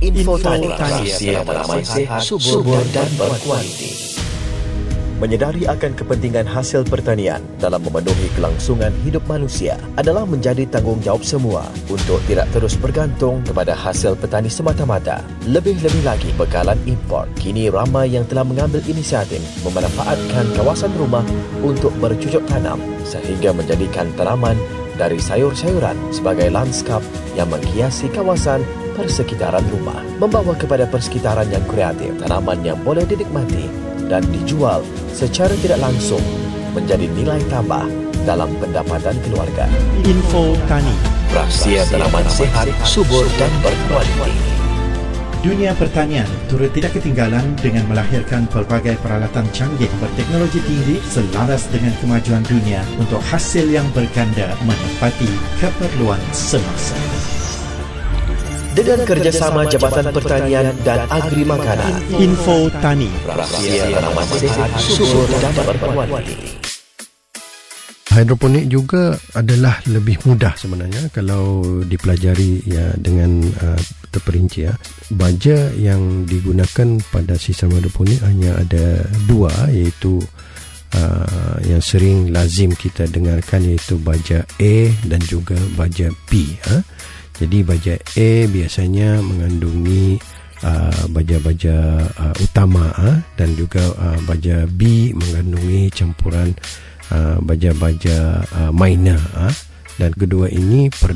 Info Tani, rahsia tanaman sihat, subur dan berkualiti. Menyedari akan kepentingan hasil pertanian dalam memenuhi kelangsungan hidup manusia adalah menjadi tanggungjawab semua untuk tidak terus bergantung kepada hasil petani semata-mata. Lebih-lebih lagi bekalan import. Kini ramai yang telah mengambil inisiatif memanfaatkan kawasan rumah untuk bercucuk tanam sehingga menjadikan tanaman dari sayur-sayuran sebagai lanskap yang menghiasi kawasan persekitaran rumah, membawa kepada persekitaran yang kreatif, tanaman yang boleh dinikmati dan dijual secara tidak langsung menjadi nilai tambah dalam pendapatan keluarga. Info Tani, rahsia tanaman sihat, subur dan berkualiti. Dunia pertanian turut tidak ketinggalan dengan melahirkan pelbagai peralatan canggih berteknologi tinggi selaras dengan kemajuan dunia untuk hasil yang berganda menepati keperluan semasa. Dengan kerjasama Jabatan Pertanian dan Agri Makanan, Info Tani, rahsia tanaman sihat, subur dan berkualiti. Hidroponik juga adalah lebih mudah sebenarnya kalau dipelajari ya dengan terperinci ya. Baja yang digunakan pada sistem hidroponik hanya ada dua, iaitu yang sering lazim kita dengarkan, iaitu baja A dan juga baja B. Jadi baja A biasanya mengandungi baja-baja utama dan juga baja B mengandungi campuran baja-baja minor, dan kedua ini